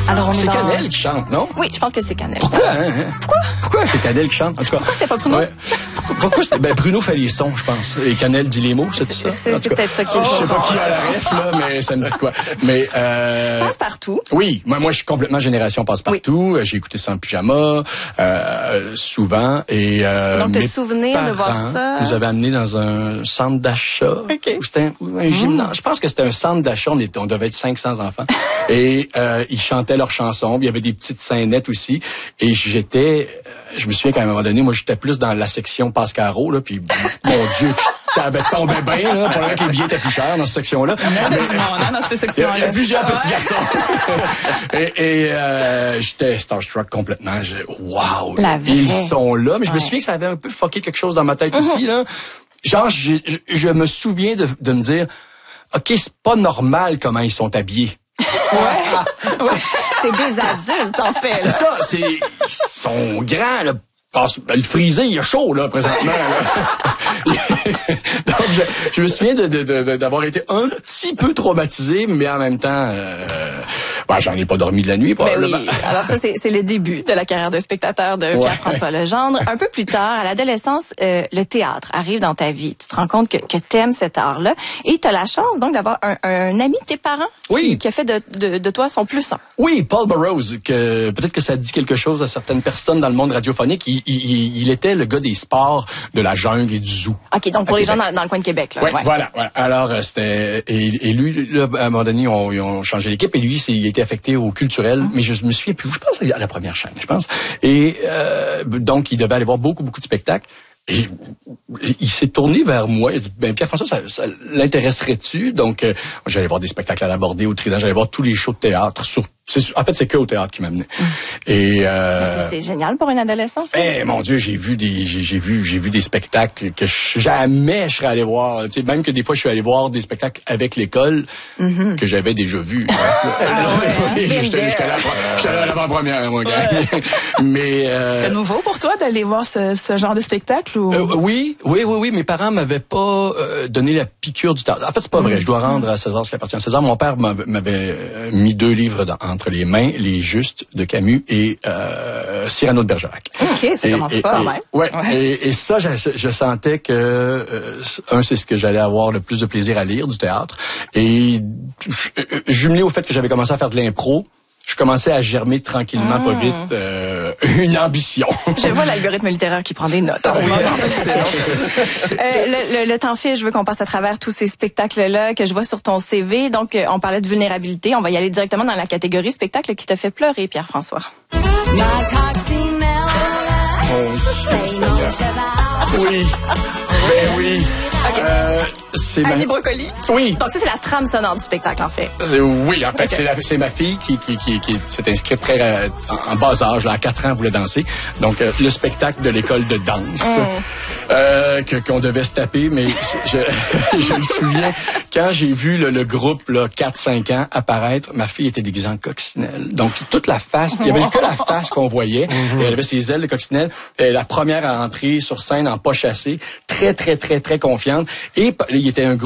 Alors, c'est Canel qui chante, non? Oui, je pense que c'est Canel. Pourquoi, Pourquoi c'est Canel qui chante? En tout cas. Pourquoi c'était pas Bruno? Ouais. Pourquoi c'était, Bruno fait les sons, je pense. Et Canel dit les mots, c'est ça? C'est peut-être ça qui est Je sais pas qui a la ref, là, mais ça me dit quoi. Mais, Passe-Partout. Oui. Moi, je suis complètement génération Passe-Partout. Oui. J'ai écouté ça en pyjama, souvent. Et, donc, te souvenir de voir ça? Nous avaient amené dans un centre d'achat. Okay. C'était un gymnase. Je pense que c'était un centre d'achat. On devait être 500 enfants. Et, ils chantaient leurs chansons. Il y avait des petites scénettes aussi. Et je me souviens qu'à un moment donné, moi, j'étais plus dans la section Pascaro, là, puis mon Dieu, t'avais tombé bien, là, pour que les billets étaient plus chers dans cette section-là. Il y a du monde, dans cette section-là. Il y a plusieurs petits garçons. et j'étais starstruck complètement. Wow! Ils sont là, mais je me souviens que ça avait un peu fucké quelque chose dans ma tête aussi, là. Genre, je me souviens de me dire, OK, c'est pas normal comment ils sont habillés. Ouais. C'est des adultes, en fait. C'est ça, ils sont grands, là. Le frisé, il est chaud, là, présentement, là. Donc, je me souviens d'avoir été un petit peu traumatisé, mais en même temps, j'en ai pas dormi de la nuit, probablement. Oui. Alors ça, c'est le début de la carrière de spectateur de Pierre-François Legendre. Un peu plus tard, à l'adolescence, le théâtre arrive dans ta vie. Tu te rends compte que t'aimes cet art-là. Et t'as la chance, donc, d'avoir un ami de tes parents qui a fait de toi son plus un. Oui, Paul Burroughs, que peut-être que ça dit quelque chose à certaines personnes dans le monde radiophonique. Il était le gars des sports, de la jungle et du zoo. OK, donc pour les gens dans le coin de Québec, là. Ouais. Voilà. Alors, c'était... Et lui, là, à un moment donné, ils ont changé l'équipe. Et lui, il a été affecté au culturel. Mais je me souviens plus. Je pense à la première chaîne, je pense. Et donc, il devait aller voir beaucoup de spectacles. Et il s'est tourné vers moi. Il a dit, Pierre-François, ça l'intéresserait-tu? Donc, j'allais voir des spectacles à la Bordée, au Trident. J'allais voir tous les shows de théâtre. En fait, c'est que au théâtre qui m'amenait. Et c'est génial pour une adolescence. Mon Dieu, j'ai vu des spectacles que jamais je serais allé voir. Tu sais, même que des fois, je suis allé voir des spectacles avec l'école que j'avais déjà vus. J'étais là à l'avant-première, mon gars. Mais c'était nouveau pour toi d'aller voir ce genre de spectacle ou Oui. Mes parents m'avaient pas donné la piqûre du théâtre. En fait, c'est pas vrai. Je dois rendre à César ce qui appartient à César. Mon père m'avait mis 2 livres entre les mains, Les Justes de Camus et Cyrano de Bergerac. OK, ça commence pas mal. Ouais. Et ça, je sentais que c'est ce que j'allais avoir le plus de plaisir à lire, du théâtre. Et jumelé au fait que j'avais commencé à faire de l'impro, je commençais à germer tranquillement, pas vite, une ambition. Je vois l'algorithme littéraire qui prend des notes en ce moment. Le temps file, je veux qu'on passe à travers tous ces spectacles-là que je vois sur ton CV. Donc, on parlait de vulnérabilité. On va y aller directement dans la catégorie spectacle qui t'a fait pleurer, Pierre-François. Oui. Oui. Okay. C'est Annie Brocoli. Oui. Donc ça, c'est la trame sonore du spectacle, en fait. Oui, en fait, c'est ma fille qui s'est inscrite très en bas âge, là, à 4 ans, elle voulait danser. Donc, le spectacle de l'école de danse qu'on devait se taper, mais je me souviens, quand j'ai vu le groupe, là, 4-5 ans apparaître, ma fille était déguisée en coccinelle. Donc, toute la face, il y avait que la face qu'on voyait, et elle avait ses ailes de coccinelle, et la première à entrer sur scène en pas chassé, très confiante, et il était un groupe